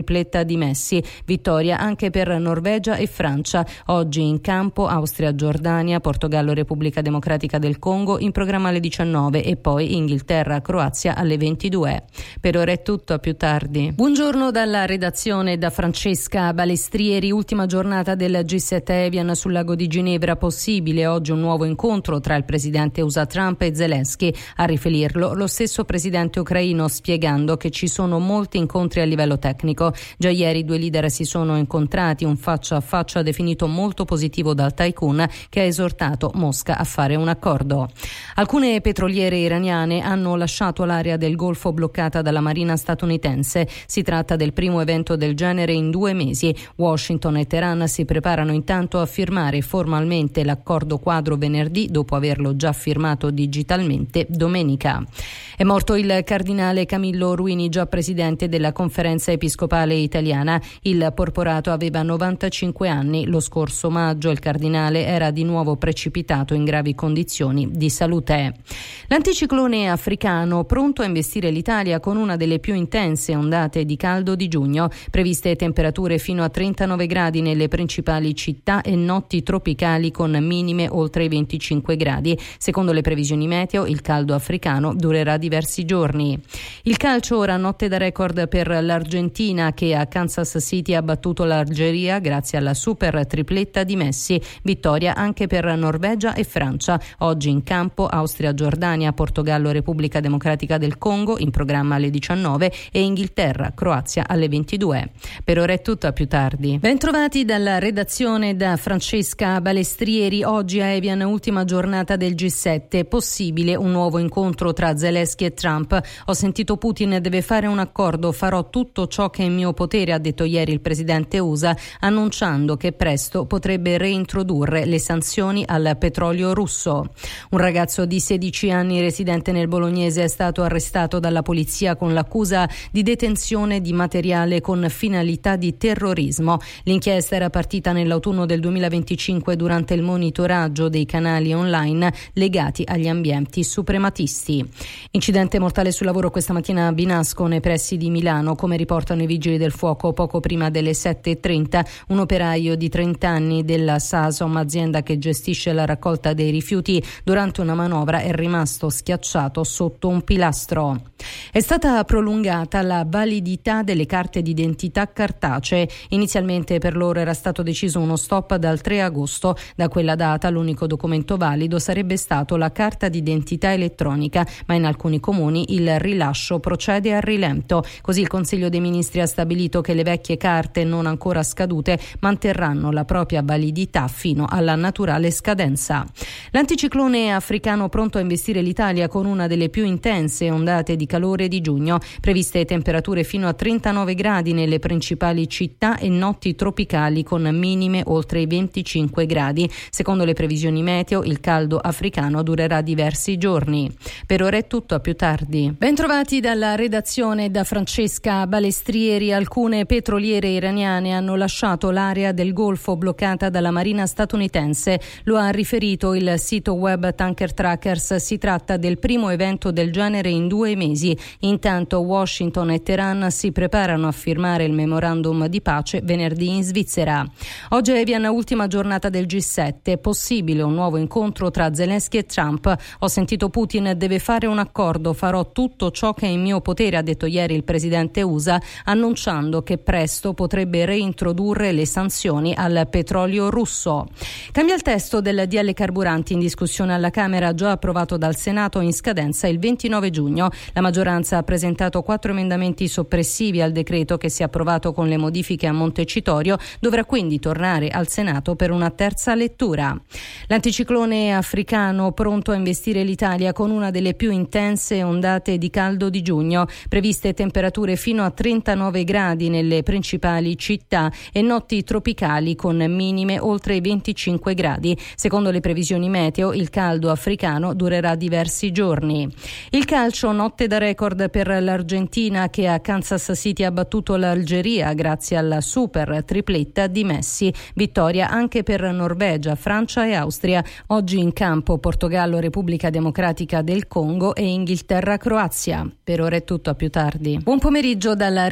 tripletta di Messi, vittoria anche per Norvegia e Francia. Oggi in campo Austria, Giordania, Portogallo, Repubblica Democratica del Congo, in programma alle 19 e poi Inghilterra, Croazia alle 22. Per ora è tutto, a più tardi. Buongiorno dalla redazione da Francesca Balestrieri. Ultima giornata del G7 Evian sul lago di Ginevra, possibile oggi un nuovo incontro tra il presidente USA Trump e Zelensky. A riferirlo lo stesso presidente ucraino, spiegando che ci sono molti incontri a livello tecnico. Già ieri i due leader si sono incontrati, un faccia a faccia definito molto positivo dal tycoon, che ha esortato Mosca a fare un accordo. Alcune petroliere iraniane hanno lasciato l'area del Golfo bloccata dalla marina statunitense. Si tratta del primo evento del genere in 2 mesi. Washington e Teheran si preparano intanto a firmare formalmente l'accordo quadro venerdì, dopo averlo già firmato digitalmente domenica. È morto il cardinale Camillo Ruini, già presidente della Conferenza Episcopale Italiana. Il porporato aveva 95 anni. Lo scorso maggio il cardinale era di nuovo precipitato in gravi condizioni di salute. L'anticiclone africano pronto a investire l'Italia con una delle più intense ondate di caldo di giugno. Previste temperature fino a 39 gradi nelle principali città e notti tropicali con minime oltre i 25 gradi. Secondo le previsioni meteo, il caldo africano durerà diversi giorni. Il calcio ora, notte da record per l'Argentina, che a Kansas City ha battuto l'Algeria grazie alla super tripletta di Messi, vittoria anche per Norvegia e Francia. Oggi in campo Austria, Giordania, Portogallo, Repubblica Democratica del Congo, in programma alle 19 e Inghilterra, Croazia alle 22. Per ora è tutto, a più tardi. Bentrovati dalla redazione da Francesca Balestrieri. Oggi a Evian, ultima giornata del G7, possibile un nuovo incontro tra Zelensky e Trump. Ho sentito Putin deve fare un accordo, farò tutto ciò che è in mio potere, ha detto ieri il presidente USA, annunciando che presto potrebbe reintrodurre le sanzioni al petrolio russo. Un ragazzo di 16 anni residente nel Bolognese è stato arrestato dalla polizia con l'accusa di detenzione di materiale con finalità di terrorismo. L'inchiesta era partita nell'autunno del 2025 durante il monitoraggio dei canali online legati agli ambienti suprematisti. Incidente mortale sul lavoro questa mattina a Binasco, nei pressi di Milano. Come riportano i vigili del fuoco, poco prima delle 7:30 un operaio di 30 anni della Sasom, azienda che gestisce la raccolta dei rifiuti, durante una manovra è rimasto schiacciato sotto un pilastro. È stata prolungata la validità delle carte d'identità cartacee. Inizialmente per loro era stato deciso uno stop dal 3 agosto. Da quella data l'unico documento valido sarebbe stato la carta d'identità elettronica, ma in alcuni comuni il rilascio procede a rilento. Così il Consiglio dei Ministri ha stabilito che le vecchie carte non ancora scadute manterranno la propria validità fino alla naturale scadenza. L'anticiclone africano pronto a investire l'Italia con una delle più intense ondate di calore di giugno. Previste temperature fino a 39 gradi nelle principali città e notti tropicali con minime oltre i 25 gradi. Secondo le previsioni meteo, il caldo africano durerà diversi giorni. Per ora è tutto, a più tardi. Bentrovati dalla redazione da Francesca Balestrieri. Alcune petroliere iraniane hanno lasciato l'area del Golfo bloccata dalla marina statunitense. Lo ha riferito il sito web Tanker Trackers. Si tratta del primo evento del genere in 2 mesi. Intanto Washington e Teheran si preparano a firmare il memorandum di pace venerdì in Svizzera. Oggi a Evian, ultima giornata del G7. Possibile un nuovo incontro tra Zelensky e Trump. Ho sentito Putin deve fare un accordo, farò tutto ciò che è in mio potere, ha detto ieri il presidente USA, annunciando che presto potrebbe reintrodurre le sanzioni al petrolio russo. Cambia il testo del DL Carburanti in discussione alla Camera, già approvato dal Senato, in scadenza il 29 giugno. La maggioranza ha presentato 4 emendamenti soppressivi al decreto che, se approvato con le modifiche a Montecitorio, dovrà quindi tornare al Senato per una terza lettura. L'anticiclone africano pronto a investire l'Italia con una delle più intense ondate di caldo di giugno. Previste temperature fino a 39 gradi nelle principali città e notti tropicali con minime oltre i 25 gradi. Secondo le previsioni meteo, il caldo africano durerà diversi giorni. Il calcio, notte da record per l'Argentina, che a Kansas City ha battuto l'Algeria grazie alla super tripletta di Messi. Vittoria anche per Norvegia, Francia e Austria. Oggi in campo Portogallo, Repubblica Democratica del Congo e Inghilterra, Croazia. Per ora è tutto, a più tardi. Buon pomeriggio dalla redazione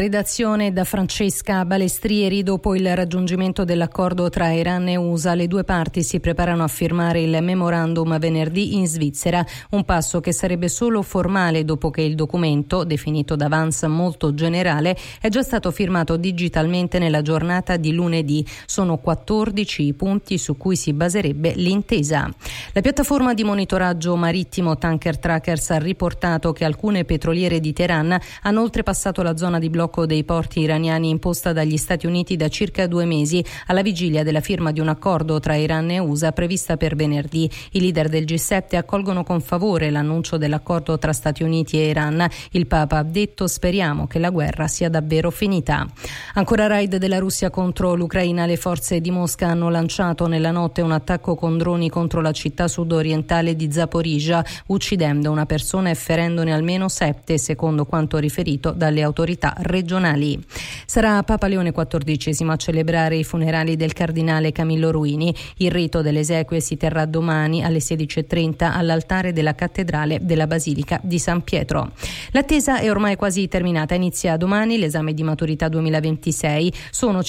redazione da Francesca Balestrieri. Dopo il raggiungimento dell'accordo tra Iran e USA, le due parti si preparano a firmare il memorandum venerdì in Svizzera, un passo che sarebbe solo formale dopo che il documento, definito da Vance molto generale, è già stato firmato digitalmente nella giornata di lunedì. Sono 14 i punti su cui si baserebbe l'intesa. La piattaforma di monitoraggio marittimo Tanker Trackers ha riportato che alcune petroliere di Teheran hanno oltrepassato la zona di blocco dei porti iraniani imposta dagli Stati Uniti da circa 2 mesi, alla vigilia della firma di un accordo tra Iran e USA prevista per venerdì. I leader del G7 accolgono con favore l'annuncio dell'accordo tra Stati Uniti e Iran. Il Papa ha detto: speriamo che la guerra sia davvero finita. Ancora raid della Russia contro l'Ucraina. Le forze di Mosca hanno lanciato nella notte un attacco con droni contro la città sudorientale di Zaporizhzhia, uccidendo una persona e ferendone almeno 7, secondo quanto riferito dalle autorità regionali. Sarà Papa Leone XIV a celebrare i funerali del cardinale Camillo Ruini. Il rito delle esequie si terrà domani alle 16:30 all'altare della cattedrale della Basilica di San Pietro. L'attesa è ormai quasi terminata. Inizia domani l'esame di maturità 2026. Sono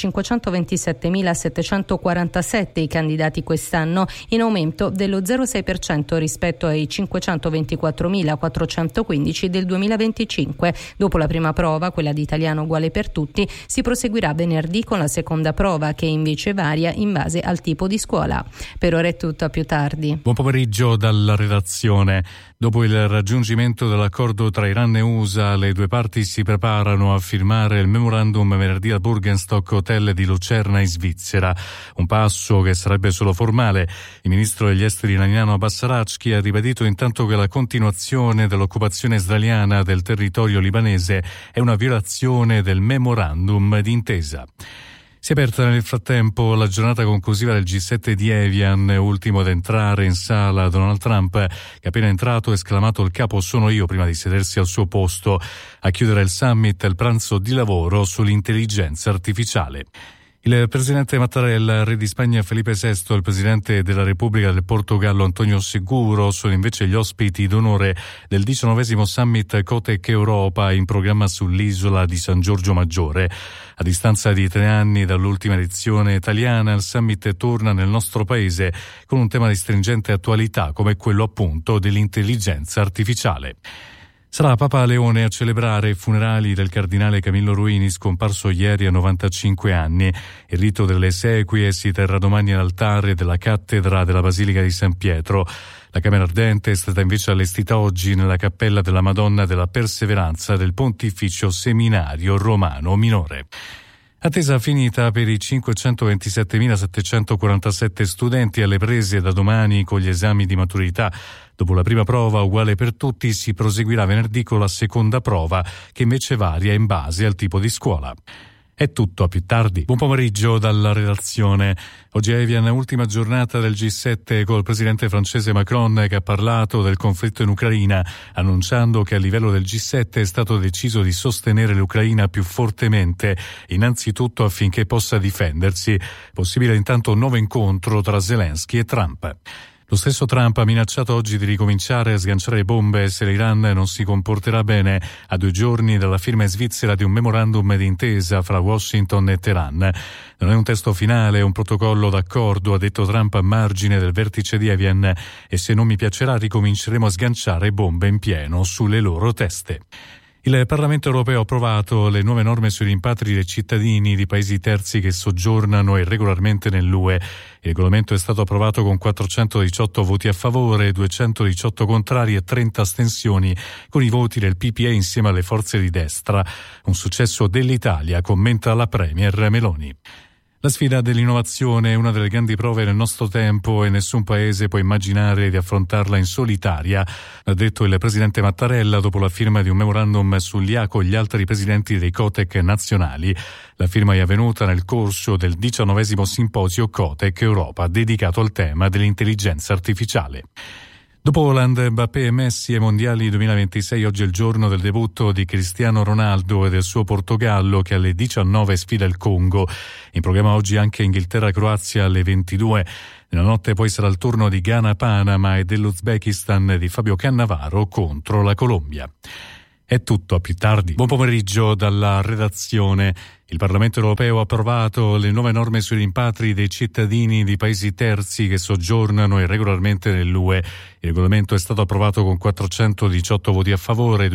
527.747 i candidati quest'anno, in aumento dello 0,6% rispetto ai 524.415 del 2025. Dopo la prima prova, quella di italiano uguale per tutti, si proseguirà venerdì con la seconda prova, che invece varia in base al tipo di scuola. Per ora è tutto, a più tardi. Buon pomeriggio dalla redazione. Dopo il raggiungimento dell'accordo tra Iran e USA, le due parti si preparano a firmare il memorandum venerdì al Burgenstock Hotel di Lucerna in Svizzera. Un passo che sarebbe solo formale. Il ministro degli esteri iraniano Abbas Araghchi ha ribadito intanto che la continuazione dell'occupazione israeliana del territorio libanese è una violazione del memorandum d'intesa. Si è aperta nel frattempo la giornata conclusiva del G7 di Evian, ultimo ad entrare in sala Donald Trump, che appena entrato ha esclamato: il capo sono io, prima di sedersi al suo posto. A chiudere il summit il pranzo di lavoro sull'intelligenza artificiale. Il presidente Mattarella, re di Spagna Felipe VI, il presidente della Repubblica del Portogallo António Seguro sono invece gli ospiti d'onore del 19° Summit Cotec Europa in programma sull'isola di San Giorgio Maggiore. A distanza di 3 anni dall'ultima edizione italiana, il Summit torna nel nostro paese con un tema di stringente attualità come quello appunto dell'intelligenza artificiale. Sarà Papa Leone a celebrare i funerali del cardinale Camillo Ruini, scomparso ieri a 95 anni. Il rito delle esequie si terrà domani all'altare della cattedra della Basilica di San Pietro. La camera ardente è stata invece allestita oggi nella cappella della Madonna della Perseveranza del Pontificio Seminario Romano Minore. Attesa finita per i 527.747 studenti alle prese da domani con gli esami di maturità. Dopo la prima prova uguale per tutti, si proseguirà venerdì con la seconda prova, che invece varia in base al tipo di scuola. È tutto, a più tardi. Buon pomeriggio dalla redazione. Oggi è Evian, ultima giornata del G7 col presidente francese Macron, che ha parlato del conflitto in Ucraina, annunciando che a livello del G7 è stato deciso di sostenere l'Ucraina più fortemente, innanzitutto affinché possa difendersi. Possibile intanto un nuovo incontro tra Zelensky e Trump. Lo stesso Trump ha minacciato oggi di ricominciare a sganciare bombe se l'Iran non si comporterà bene, a 2 giorni dalla firma in Svizzera di un memorandum d'intesa fra Washington e Teheran. Non è un testo finale, è un protocollo d'accordo, ha detto Trump a margine del vertice di Evian, e se non mi piacerà ricominceremo a sganciare bombe in pieno sulle loro teste. Il Parlamento europeo ha approvato le nuove norme sui rimpatri dei cittadini di paesi terzi che soggiornano irregolarmente nell'UE. Il regolamento è stato approvato con 418 voti a favore, 218 contrari e 30 astensioni, con i voti del PPE insieme alle forze di destra. Un successo dell'Italia, commenta la Premier Meloni. La sfida dell'innovazione è una delle grandi prove nel nostro tempo e nessun paese può immaginare di affrontarla in solitaria, ha detto il presidente Mattarella dopo la firma di un memorandum sull'IA con gli altri presidenti dei Cotec nazionali. La firma è avvenuta nel corso del 19° simposio Cotec Europa dedicato al tema dell'intelligenza artificiale. Dopo Haaland, Mbappé e Messi ai Mondiali 2026, oggi è il giorno del debutto di Cristiano Ronaldo e del suo Portogallo, che alle 19 sfida il Congo. In programma oggi anche Inghilterra-Croazia alle 22. Nella notte poi sarà il turno di Ghana-Panama e dell'Uzbekistan di Fabio Cannavaro contro la Colombia. È tutto, a più tardi. Buon pomeriggio dalla redazione. Il Parlamento europeo ha approvato le nuove norme sui rimpatri dei cittadini di paesi terzi che soggiornano irregolarmente nell'UE. Il regolamento è stato approvato con 418 voti a favore,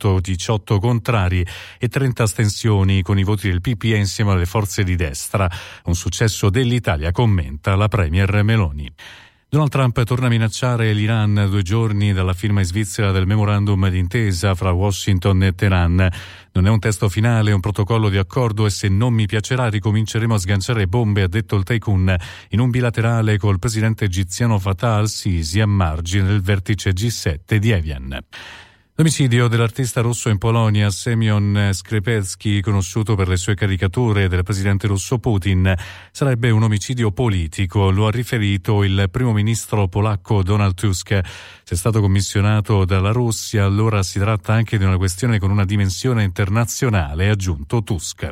218 contrari e 30 astensioni con i voti del PPE insieme alle forze di destra. Un successo dell'Italia, commenta la Premier Meloni. Donald Trump torna a minacciare l'Iran 2 giorni dalla firma in Svizzera del memorandum d'intesa fra Washington e Teheran. Non è un testo finale, è un protocollo di accordo e se non mi piacerà ricominceremo a sganciare bombe, ha detto il tycoon in un bilaterale col presidente egiziano Fattah al-Sisi a margine del vertice G7 di Evian. L'omicidio dell'artista russo in Polonia, Semyon Skrzepelski, conosciuto per le sue caricature del presidente russo Putin, sarebbe un omicidio politico, lo ha riferito il primo ministro polacco Donald Tusk. Se è stato commissionato dalla Russia, allora si tratta anche di una questione con una dimensione internazionale, ha aggiunto Tusk.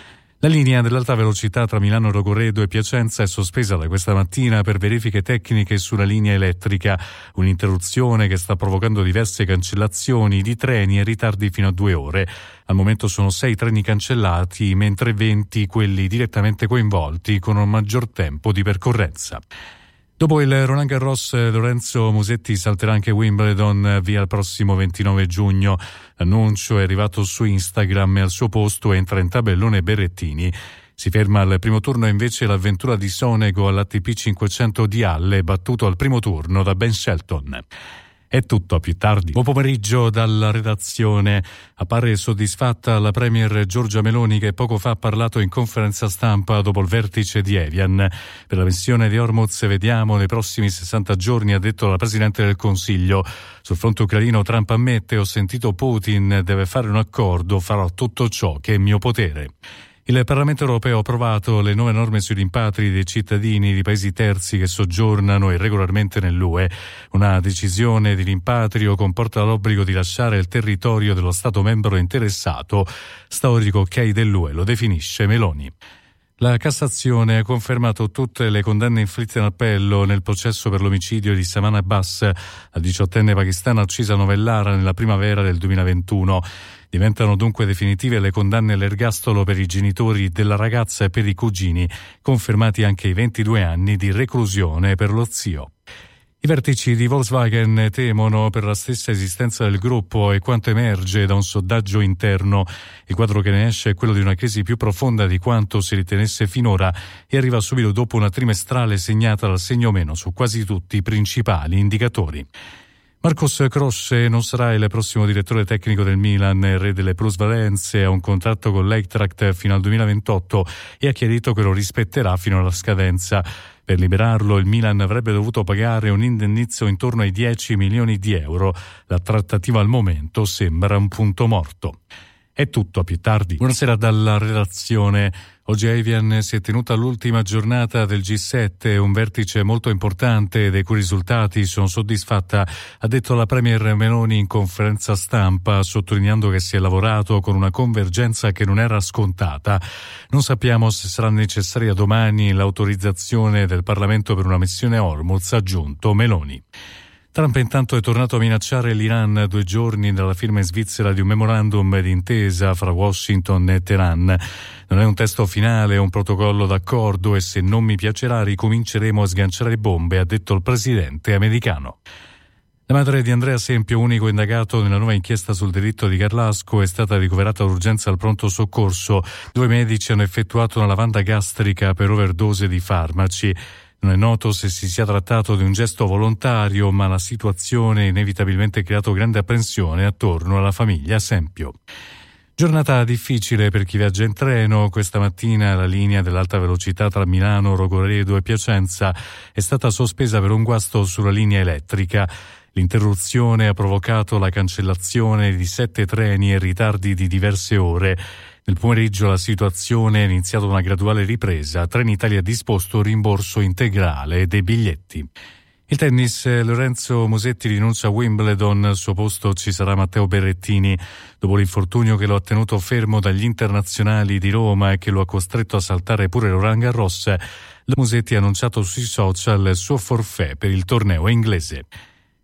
La linea dell'alta velocità tra Milano, Rogoredo e Piacenza è sospesa da questa mattina per verifiche tecniche sulla linea elettrica, un'interruzione che sta provocando diverse cancellazioni di treni e ritardi fino a 2 ore. Al momento sono 6 treni cancellati, mentre 20 quelli direttamente coinvolti con un maggior tempo di percorrenza. Dopo il Roland Garros, Lorenzo Musetti salterà anche Wimbledon via il prossimo 29 giugno. L'annuncio è arrivato su Instagram e al suo posto entra in tabellone Berrettini. Si ferma al primo turno invece l'avventura di Sonego all'ATP 500 di Halle, battuto al primo turno da Ben Shelton. È tutto, a più tardi. Buon pomeriggio dalla redazione. Appare soddisfatta la Premier Giorgia Meloni che poco fa ha parlato in conferenza stampa dopo il vertice di Evian. Per la missione di Hormuz vediamo nei prossimi 60 giorni, ha detto la Presidente del Consiglio. Sul fronte ucraino Trump ammette: ho sentito Putin, deve fare un accordo, farò tutto ciò che è in mio potere. Il Parlamento europeo ha approvato le nuove norme sui rimpatri dei cittadini di paesi terzi che soggiornano irregolarmente nell'UE. Una decisione di rimpatrio comporta l'obbligo di lasciare il territorio dello Stato membro interessato, storico ok dell'UE, lo definisce Meloni. La Cassazione ha confermato tutte le condanne inflitte in appello nel processo per l'omicidio di Saman Abbas, la 18enne pakistana uccisa a Novellara nella primavera del 2021. Diventano dunque definitive le condanne all'ergastolo per i genitori della ragazza e per i cugini, confermati anche i 22 anni di reclusione per lo zio. I vertici di Volkswagen temono per la stessa esistenza del gruppo e quanto emerge da un sondaggio interno. Il quadro che ne esce è quello di una crisi più profonda di quanto si ritenesse finora e arriva subito dopo una trimestrale segnata dal segno meno su quasi tutti i principali indicatori. Marcos Croce non sarà il prossimo direttore tecnico del Milan, re delle plusvalenze, ha un contratto con l'Eintracht fino al 2028 e ha chiarito che lo rispetterà fino alla scadenza. Per liberarlo il Milan avrebbe dovuto pagare un indennizzo intorno ai 10 milioni di euro. La trattativa al momento sembra un punto morto. È tutto, a più tardi. Buonasera dalla redazione. Oggi a Evian si è tenuta l'ultima giornata del G7, un vertice molto importante dei cui risultati sono soddisfatta, ha detto la Premier Meloni in conferenza stampa, sottolineando che si è lavorato con una convergenza che non era scontata. Non sappiamo se sarà necessaria domani l'autorizzazione del Parlamento per una missione Hormuz, ha aggiunto Meloni. Trump intanto è tornato a minacciare l'Iran 2 giorni dalla firma in Svizzera di un memorandum d'intesa fra Washington e Teheran. Non è un testo finale, è un protocollo d'accordo e se non mi piacerà ricominceremo a sganciare bombe, ha detto il presidente americano. La madre di Andrea Sempio, unico indagato nella nuova inchiesta sul delitto di Carlasco, è stata ricoverata d'urgenza al pronto soccorso. 2 medici hanno effettuato una lavanda gastrica per overdose di farmaci. Non è noto se si sia trattato di un gesto volontario, ma la situazione ha inevitabilmente creato grande apprensione attorno alla famiglia Sempio. Giornata difficile per chi viaggia in treno. Questa mattina la linea dell'alta velocità tra Milano, Rogoredo e Piacenza è stata sospesa per un guasto sulla linea elettrica. L'interruzione ha provocato la cancellazione di 7 treni e ritardi di diverse ore. Nel pomeriggio la situazione è iniziata una graduale ripresa. Trenitalia ha disposto rimborso integrale dei biglietti. Il tennis, Lorenzo Musetti rinuncia a Wimbledon, al suo posto ci sarà Matteo Berrettini. Dopo l'infortunio che lo ha tenuto fermo dagli internazionali di Roma e che lo ha costretto a saltare pure Roland Garros, Musetti ha annunciato sui social il suo forfait per il torneo inglese.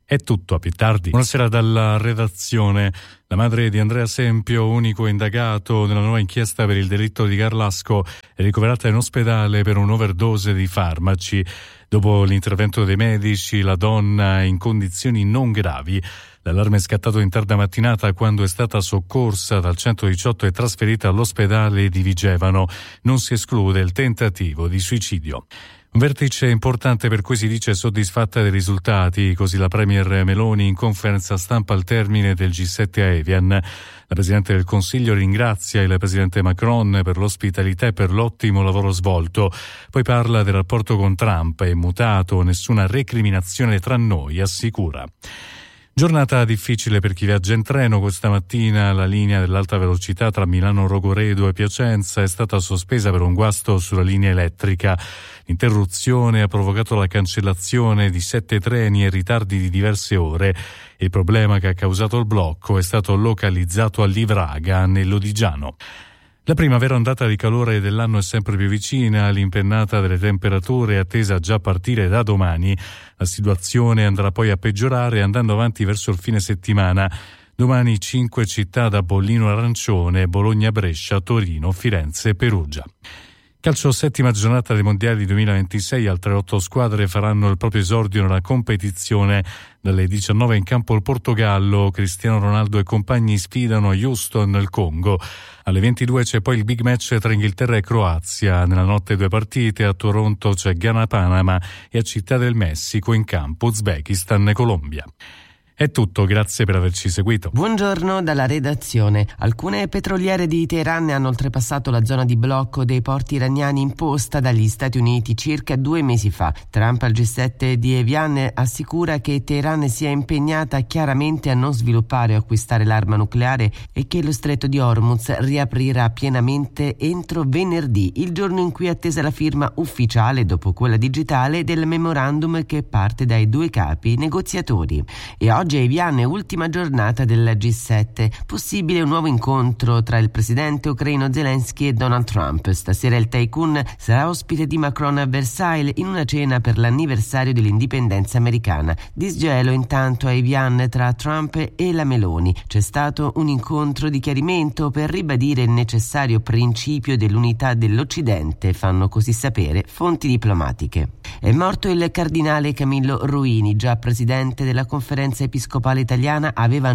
È tutto, a più tardi. Buonasera dalla redazione. La madre di Andrea Sempio, unico indagato nella nuova inchiesta per il delitto di Garlasco, è ricoverata in ospedale per un'overdose di farmaci. Dopo l'intervento dei medici, la donna è in condizioni non gravi. L'allarme è scattato in tarda mattinata quando è stata soccorsa dal 118 e trasferita all'ospedale di Vigevano. Non si esclude il tentativo di suicidio. Un vertice importante per cui si dice soddisfatta dei risultati, così la premier Meloni in conferenza stampa al termine del G7 a Evian. La Presidente del Consiglio ringrazia il Presidente Macron per l'ospitalità e per l'ottimo lavoro svolto. Poi parla del rapporto con Trump, è mutato, nessuna recriminazione tra noi, assicura. Giornata difficile per chi viaggia in treno. Questa mattina la linea dell'alta velocità tra Milano Rogoredo e Piacenza è stata sospesa per un guasto sulla linea elettrica. L'interruzione ha provocato la cancellazione di 7 treni e ritardi di diverse ore. Il problema che ha causato il blocco è stato localizzato a Livraga, nell'Odigiano. La prima vera ondata di calore dell'anno è sempre più vicina, l'impennata delle temperature è attesa già a partire da domani. La situazione andrà poi a peggiorare andando avanti verso il fine settimana. Domani 5 città da bollino arancione: Bologna, Brescia, Torino, Firenze e Perugia. Calcio, settima giornata dei mondiali 2026, altre 8 squadre faranno il proprio esordio nella competizione. Dalle 19 in campo il Portogallo, Cristiano Ronaldo e compagni sfidano Houston nel Congo. Alle 22 c'è poi il big match tra Inghilterra e Croazia. Nella notte 2 partite, a Toronto c'è Ghana-Panama e a Città del Messico in campo Uzbekistan e Colombia. È tutto, grazie per averci seguito. Buongiorno dalla redazione. Alcune petroliere di Teheran hanno oltrepassato la zona di blocco dei porti iraniani imposta dagli Stati Uniti circa 2 mesi fa. Trump al G7 di Evian assicura che Teheran sia impegnata chiaramente a non sviluppare o acquistare l'arma nucleare e che lo stretto di Hormuz riaprirà pienamente entro venerdì, il giorno in cui è attesa la firma ufficiale, dopo quella digitale, del memorandum che parte dai 2 capi negoziatori. E oggi a Evian è ultima giornata del G7. Possibile un nuovo incontro tra il presidente ucraino Zelensky e Donald Trump. Stasera il tycoon sarà ospite di Macron a Versailles in una cena per l'anniversario dell'indipendenza americana. Disgelo intanto a Evian tra Trump e la Meloni. C'è stato un incontro di chiarimento per ribadire il necessario principio dell'unità dell'Occidente, fanno così sapere fonti diplomatiche. È morto il cardinale Camillo Ruini, già presidente della Conferenza Episcopale Italiana, aveva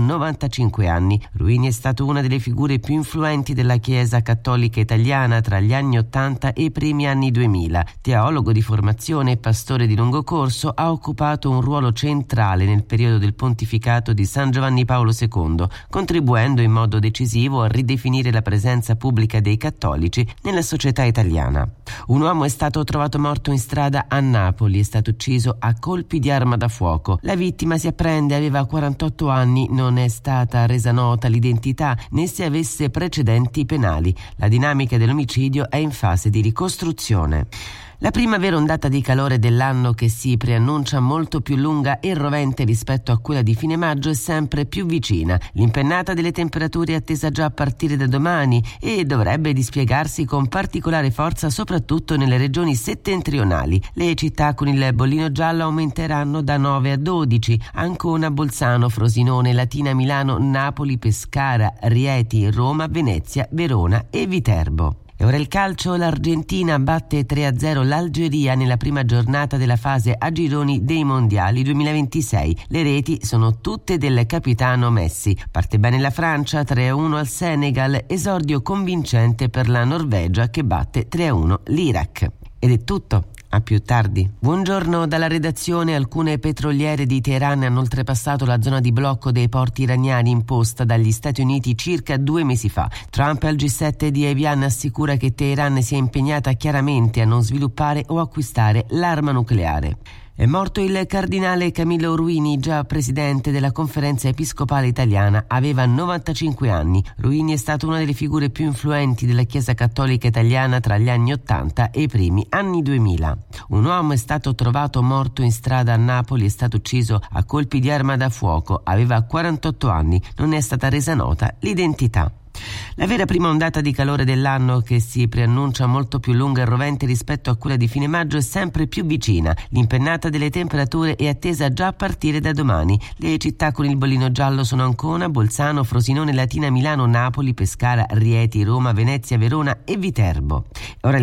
95 anni. Ruini è stato una delle figure più influenti della Chiesa Cattolica Italiana tra gli anni 80 e i primi anni 2000. Teologo di formazione e pastore di lungo corso, ha occupato un ruolo centrale nel periodo del pontificato di San Giovanni Paolo II, contribuendo in modo decisivo a ridefinire la presenza pubblica dei cattolici nella società italiana. Un uomo è stato trovato morto in strada a Napoli, è stato ucciso a colpi di arma da fuoco. La vittima si apprende aveva 48 anni, non è stata resa nota l'identità né se avesse precedenti penali. La dinamica dell'omicidio è in fase di ricostruzione. La prima vera ondata di calore dell'anno, che si preannuncia molto più lunga e rovente rispetto a quella di fine maggio, è sempre più vicina. L'impennata delle temperature è attesa già a partire da domani e dovrebbe dispiegarsi con particolare forza soprattutto nelle regioni settentrionali. Le città con il bollino giallo aumenteranno da 9 a 12, Ancona, Bolzano, Frosinone, Latina, Milano, Napoli, Pescara, Rieti, Roma, Venezia, Verona e Viterbo. E ora il calcio, l'Argentina batte 3-0 l'Algeria nella prima giornata della fase a gironi dei mondiali 2026. Le reti sono tutte del capitano Messi. Parte bene la Francia, 3-1 al Senegal, esordio convincente per la Norvegia che batte 3-1 l'Iraq. Ed è tutto. A più tardi. Buongiorno dalla redazione. Alcune petroliere di Teheran hanno oltrepassato la zona di blocco dei porti iraniani imposta dagli Stati Uniti circa 2 mesi fa. Trump al G7 di Evian assicura che Teheran sia impegnata chiaramente a non sviluppare o acquistare l'arma nucleare. È morto il cardinale Camillo Ruini, già presidente della Conferenza Episcopale Italiana, aveva 95 anni. Ruini è stato una delle figure più influenti della Chiesa Cattolica Italiana tra gli anni 80 e i primi anni 2000. Un uomo è stato trovato morto in strada a Napoli, è stato ucciso a colpi di arma da fuoco, aveva 48 anni, non è stata resa nota l'identità. La vera prima ondata di calore dell'anno, che si preannuncia molto più lunga e rovente rispetto a quella di fine maggio, è sempre più vicina. L'impennata delle temperature è attesa già a partire da domani. Le città con il bollino giallo sono Ancona, Bolzano, Frosinone, Latina, Milano, Napoli, Pescara, Rieti, Roma, Venezia, Verona e Viterbo. Ora